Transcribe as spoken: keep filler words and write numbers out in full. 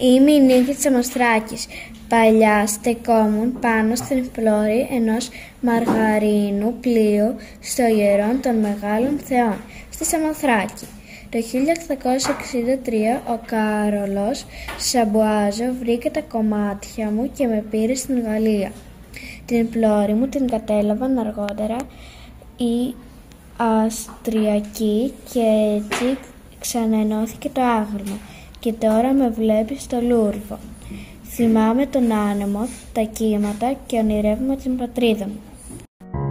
Είμαι η Νίκη Τσαμοστράκης. Παλιά στεκόμουν πάνω στην πλώρη ενός μαργαρίνου πλοίου στο ιερόν των Μεγάλων Θεών, στη Σαμοθράκη. Το χίλια οκτακόσια εξήντα τρία ο Κάρολος Σαμπουάζο βρήκε τα κομμάτια μου και με πήρε στην Γαλλία. Την πλώρη μου την κατέλαβαν αργότερα οι Αυστριακοί και έτσι ξαναενώθηκε το άγαλμα και τώρα με βλέπει στο Λούρβο. Θυμάμαι τον άνεμο, τα κύματα και ονειρεύομαι την πατρίδα μου.